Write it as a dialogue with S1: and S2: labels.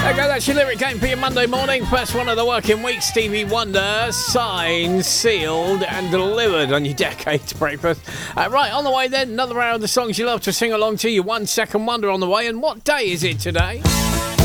S1: Go, that's your lyric game for your Monday morning. First one of the working week, Stevie Wonder, signed, sealed and delivered on your Decades breakfast. Right, on the way then, another hour of the songs you love to sing along to. Your 1 second wonder on the way. And what day is it today?